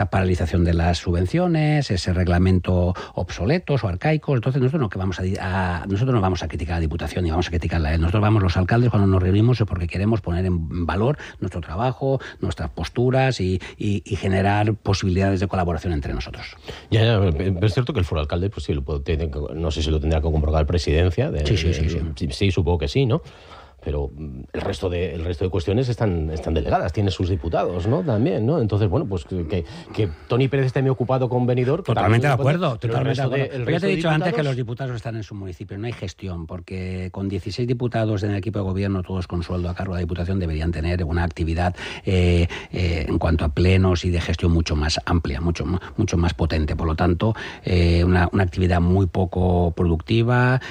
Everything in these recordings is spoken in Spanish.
paralización de las subvenciones, ese reglamento obsoletos o arcaicos. Entonces nosotros no vamos a criticar a la Diputación ni vamos a criticarla a él. Nosotros vamos los alcaldes cuando nos reunimos es porque queremos poner en valor nuestro trabajo, nuestras posturas y generar posibilidades de colaboración entre nosotros. Ya, es cierto que el foro alcalde, pues sí, no sé si lo tendrá que comprobar Presidencia. Sí, supongo que sí, ¿no? Pero el resto de cuestiones están delegadas, tiene sus diputados, ¿no? También, ¿no? Entonces, bueno, pues que Toni Pérez esté muy ocupado con Benidorm... Totalmente de acuerdo, totalmente de acuerdo. Pero ya te he dicho antes que los diputados están en su municipio, no hay gestión, porque con 16 diputados en el equipo de gobierno, todos con sueldo a cargo de la Diputación, deberían tener una actividad en cuanto a plenos y de gestión mucho más amplia, mucho más potente. Por lo tanto, una actividad muy poco productiva,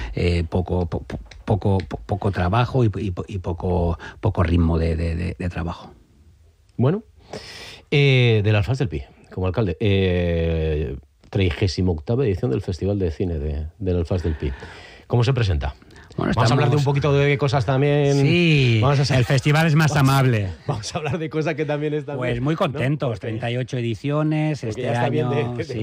poco trabajo y poco ritmo de trabajo. Bueno, del Alfaz del Pi, como alcalde, 38ª edición del Festival de Cine del Alfaz del Pi. ¿Cómo se presenta? Bueno, vamos a hablar de un poquito de cosas también. Sí, el festival es más amable. Vamos a hablar de cosas que también están. Pues muy contentos, ¿no? 38 ediciones este año.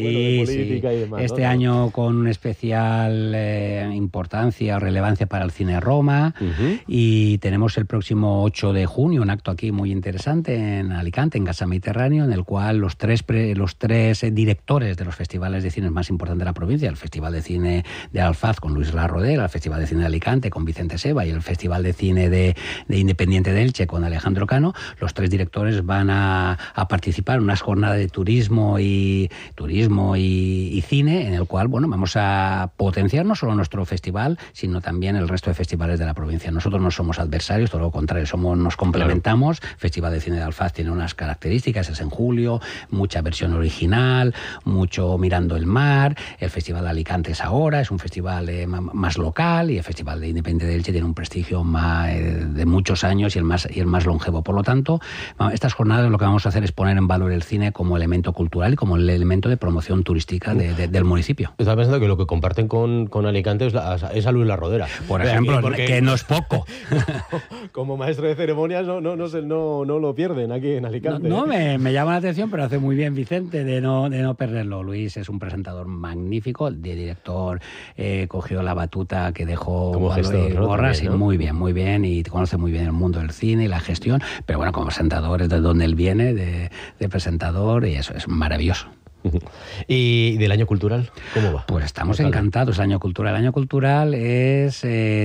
Año con una especial importancia o relevancia para el cine Roma. Y tenemos el próximo 8 de junio un acto aquí muy interesante en Alicante, en Casa Mediterráneo, en el cual los tres directores de los festivales de cine más importantes de la provincia, el Festival de Cine de Alfaz con Luis Larrodera, el Festival de Cine de Alicante con Vicente Seba y el Festival de Cine de Independiente de Elche con Alejandro Cano, los tres directores van a participar en unas jornadas de turismo y cine, en el cual, bueno, vamos a potenciar no solo nuestro festival, sino también el resto de festivales de la provincia. Nosotros no somos adversarios, todo lo contrario, nos complementamos. Claro. Festival de Cine de Alfaz tiene unas características, es en julio, mucha versión original, mucho mirando el mar. El Festival de Alicante es ahora, es un festival más local, y el Festival de Independiente de Elche tiene un prestigio de muchos años y el más longevo. Por lo tanto, estas jornadas lo que vamos a hacer es poner en valor el cine como elemento cultural y como el elemento de promoción turística del municipio. Estaba pensando que lo que comparten con Alicante es a Luis Larrodera. Por ejemplo, que no es poco. Como maestro de ceremonias no lo pierden aquí en Alicante. No, me llama la atención, pero hace muy bien Vicente de no perderlo. Luis es un presentador magnífico, de director cogió la batuta que dejó como gestor, Borras, ¿no? Muy bien, y conoce muy bien el mundo del cine y la gestión, pero bueno, como presentador es de donde él viene, de presentador, y eso es maravilloso. ¿Y del año cultural? ¿Cómo va? Pues estamos encantados. El año cultural. El año cultural es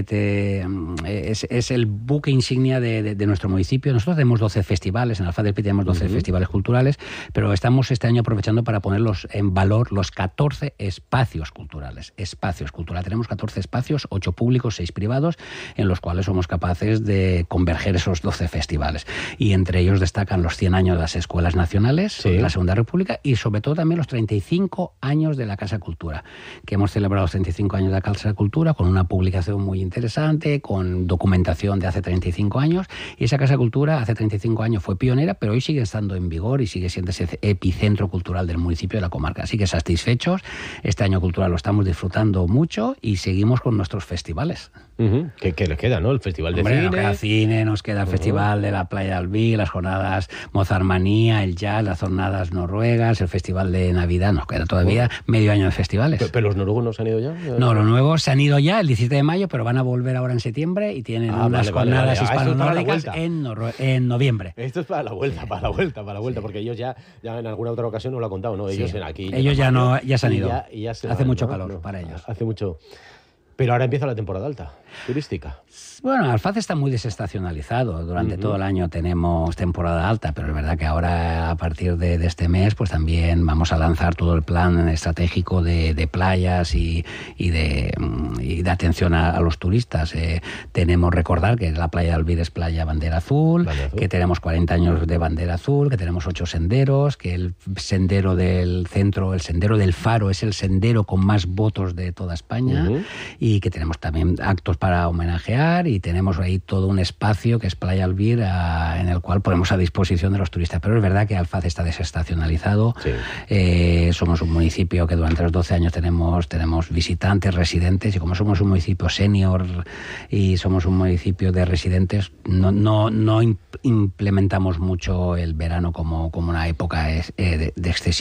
el buque insignia de nuestro municipio. Nosotros tenemos 12 festivales, en Alfaz del Pi tenemos 12 festivales culturales, pero estamos este año aprovechando para ponerlos en valor los 14 espacios culturales. Tenemos 14 espacios, 8 públicos, 6 privados, en los cuales somos capaces de converger esos 12 festivales. Y entre ellos destacan los 100 años de las escuelas nacionales, de la Segunda República, y sobre todo también los 35 años de la Casa Cultura, que hemos celebrado los 35 años de la Casa Cultura con una publicación muy interesante, con documentación de hace 35 años, y esa Casa Cultura hace 35 años fue pionera, pero hoy sigue estando en vigor y sigue siendo ese epicentro cultural del municipio de la comarca. Así que satisfechos, este año cultural lo estamos disfrutando mucho y seguimos con nuestros festivales. ¿Qué les queda, no? El Festival de Cine. Nos queda cine, nos queda el Festival de la Playa de Albi, las jornadas Mozarmanía, el jazz, las jornadas noruegas, el Festival de Navidad. Nos queda todavía medio año de festivales. ¿Pero los noruegos no se han ido ya? No, los nuevos se han ido ya el 17 de mayo, pero van a volver ahora en septiembre y tienen unas jornadas hispano-nórdicas en noviembre. Esto es para la vuelta, porque ellos ya en alguna otra ocasión nos lo ha contado, ¿no? Ellos ellos ya se han ido. Hace mucho calor para ellos. Hace mucho. Pero ahora empieza la temporada alta, turística. Bueno, Alfaz está muy desestacionalizado. Durante todo el año tenemos temporada alta, pero es verdad que ahora, a partir de este mes, pues también vamos a lanzar todo el plan estratégico de playas y de atención a los turistas. Tenemos recordar que la playa de Albi es playa bandera azul, que tenemos 40 años de bandera azul, que tenemos 8 senderos, que el sendero del centro, el sendero del Faro, es el sendero con más votos de toda España, y que tenemos también actos para homenajear, y tenemos ahí todo un espacio que es Playa Albi, en el cual ponemos a disposición de los turistas. Pero es verdad que Alfaz está desestacionalizado. Somos un municipio que durante los 12 años tenemos visitantes, residentes, y como somos un municipio senior y somos un municipio de residentes, no implementamos mucho el verano como una época de excesiva